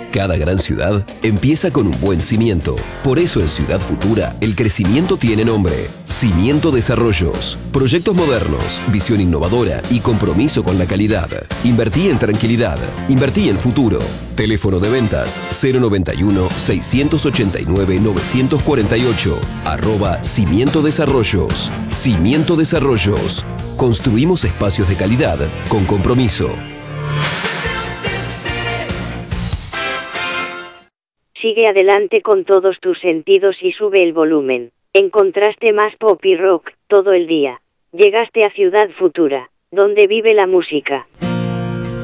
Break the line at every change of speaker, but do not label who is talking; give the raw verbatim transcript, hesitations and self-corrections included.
Cada gran ciudad empieza con un buen cimiento. Por eso en Ciudad Futura el crecimiento tiene nombre. Cimiento Desarrollos. Proyectos modernos, visión innovadora y compromiso con la calidad. Invertí en tranquilidad. Invertí en futuro. Teléfono de ventas cero noventa y uno, seiscientos ochenta y nueve, novecientos cuarenta y ocho. Arroba Cimiento Desarrollos. Cimiento Desarrollos. Construimos espacios de calidad con compromiso.
Sigue adelante con todos tus sentidos y sube el volumen. Encontraste más pop y rock todo el día. Llegaste a Ciudad Futura, donde vive la música.